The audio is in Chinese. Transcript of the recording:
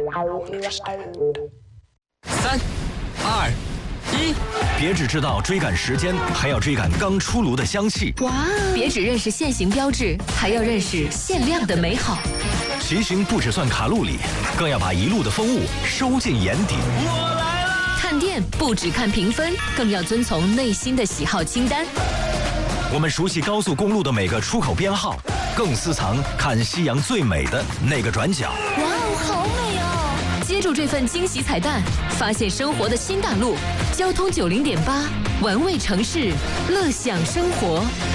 3、2、1， 别只知道追赶时间，还要追赶刚出炉的香气。 哇！别只认识限行标志，还要认识限量的美好。 骑行不只算卡路里，更要把一路的风物收进眼底。 我来啦！ 看店不只看评分，更要遵从内心的喜好清单。 我们熟悉高速公路的每个出口编号，更私藏看夕阳最美的那个转角。 哇哦，好美哦！接住这份惊喜彩蛋，发现生活的新大陆。交通90.8，玩味城市，乐享生活。